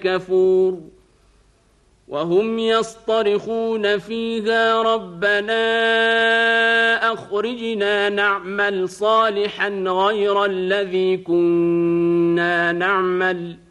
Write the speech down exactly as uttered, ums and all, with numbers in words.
كفور وهم يصطرخون فيها ربنا أخرجنا نعمل صالحا غير الذي كنا نعمل